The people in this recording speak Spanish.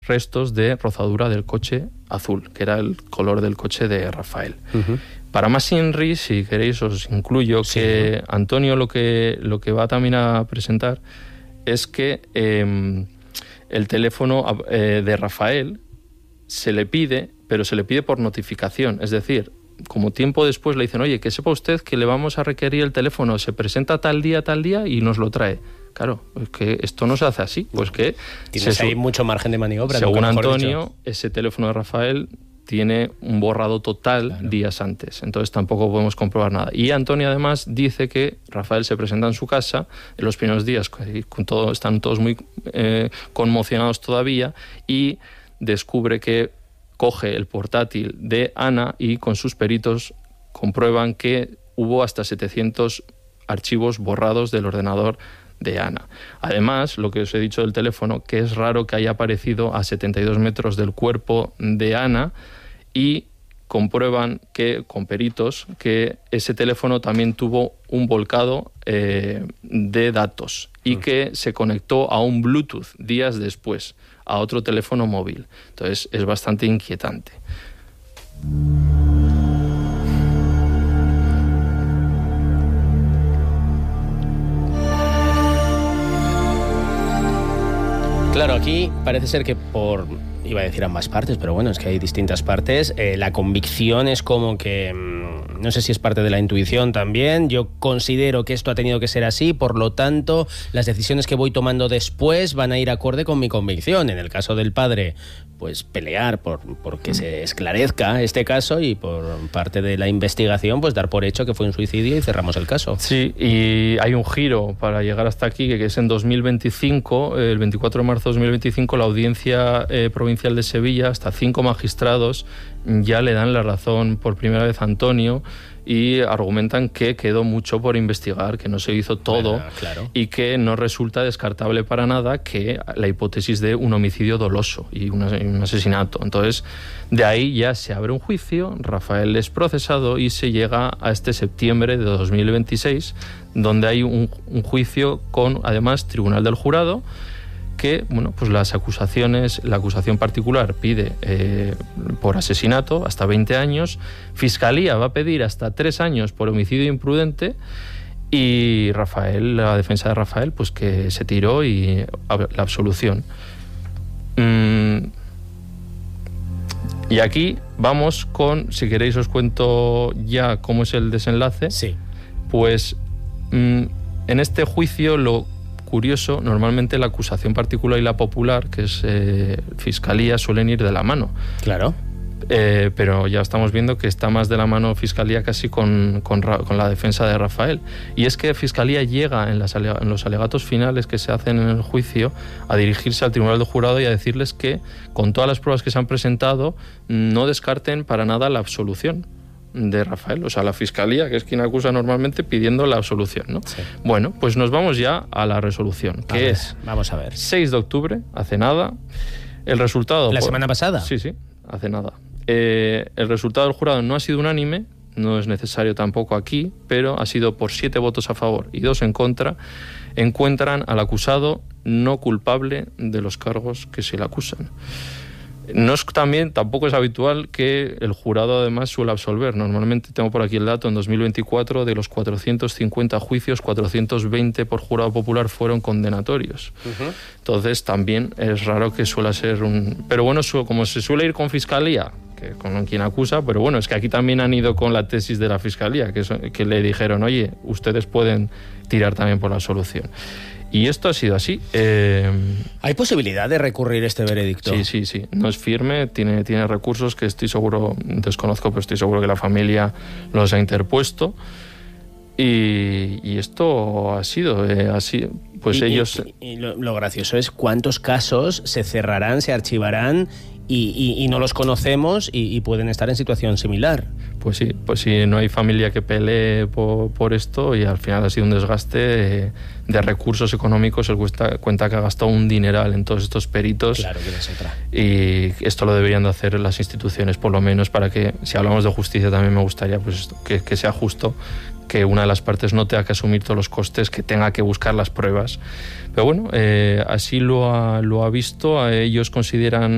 restos de rozadura del coche azul, que era el color del coche de Rafael. Para más INRI, si queréis, os incluyo que Antonio lo que va también a presentar es que el teléfono de Rafael se le pide, pero se le pide por notificación. Es decir, como tiempo después le dicen, oye, que sepa usted que le vamos a requerir el teléfono, se presenta tal día y nos lo trae. Claro, es que esto no se hace así. Pues que tienes ahí mucho margen de maniobra. Según Antonio, ese teléfono de Rafael tiene un borrado total días antes, entonces tampoco podemos comprobar nada. Y Antonio además dice que Rafael se presenta en su casa en los primeros días, están todos muy conmocionados todavía, y descubre que coge el portátil de Ana y con sus peritos comprueban que hubo hasta 700 archivos borrados del ordenador de Ana. Además, lo que os he dicho del teléfono, que es raro que haya aparecido a 72 metros del cuerpo de Ana, y comprueban que, con peritos, que ese teléfono también tuvo un volcado de datos y que se conectó a un Bluetooth días después, a otro teléfono móvil. Entonces, es bastante inquietante. Claro, aquí parece ser que iba a decir ambas partes, pero bueno, es que hay distintas partes. La convicción es como que, no sé si es parte de la intuición también, yo considero que esto ha tenido que ser así, por lo tanto, las decisiones que voy tomando después van a ir acorde con mi convicción. En el caso del padre, pues pelear por que se esclarezca este caso, y por parte de la investigación, pues dar por hecho que fue un suicidio y cerramos el caso. Sí, y hay un giro para llegar hasta aquí, que es en 2025, el 24 de marzo de 2025, la Audiencia Provincial de Sevilla, hasta 5 magistrados ya le dan la razón por primera vez a Antonio y argumentan que quedó mucho por investigar, que no se hizo todo, y que no resulta descartable para nada que la hipótesis de un homicidio doloso y un asesinato. Entonces, de ahí ya se abre un juicio, Rafael es procesado y se llega a este septiembre de 2026, donde hay un juicio con, además, Tribunal del Jurado, que, bueno, pues la acusación particular pide por asesinato hasta 20 años, Fiscalía va a pedir hasta 3 años por homicidio imprudente, y la defensa de Rafael, pues que se tiró, y la absolución. Y aquí vamos con, si queréis os cuento ya cómo es el desenlace. Sí. Pues en este juicio lo curioso, normalmente la acusación particular y la popular, que es Fiscalía, suelen ir de la mano. Claro. Pero ya estamos viendo que está más de la mano Fiscalía casi con la defensa de Rafael. Y es que Fiscalía llega en los alegatos finales que se hacen en el juicio a dirigirse al Tribunal del Jurado y a decirles que, con todas las pruebas que se han presentado, no descarten para nada la absolución de Rafael, o sea, la Fiscalía, que es quien acusa normalmente, pidiendo la absolución, ¿no? Sí. Bueno, pues nos vamos ya a la resolución, que es vamos a ver. 6 de octubre, hace nada. El resultado... ¿La semana pasada? Sí, hace nada. El resultado del jurado no ha sido unánime, no es necesario tampoco aquí, pero ha sido por 7 votos a favor y 2 en contra. Encuentran al acusado no culpable de los cargos que se le acusan. Tampoco es habitual que el jurado además suele absolver. Normalmente, tengo por aquí el dato, en 2024 de los 450 juicios, 420 por jurado popular fueron condenatorios. Entonces también es raro que suele ser un... Pero bueno, como se suele ir con Fiscalía, que con quien acusa, pero bueno, es que aquí también han ido con la tesis de la Fiscalía, que le dijeron, oye, ustedes pueden tirar también por la absolución. Y esto ha sido así. ¿Hay posibilidad de recurrir este veredicto? Sí. No es firme, tiene recursos que estoy seguro, desconozco, pero estoy seguro que la familia los ha interpuesto. Y esto ha sido así. Pues ellos... Y lo gracioso es cuántos casos se cerrarán, se archivarán y no los conocemos y pueden estar en situación similar. Pues sí, no hay familia que pelee por esto, y al final ha sido un desgaste de recursos económicos. Él cuenta que ha gastado un dineral en todos estos peritos. Claro, que es otra. Y esto lo deberían de hacer las instituciones, por lo menos, para que, si hablamos de justicia, también me gustaría pues que sea justo, que una de las partes no tenga que asumir todos los costes, que tenga que buscar las pruebas. Pero bueno, así lo ha visto. Ellos consideran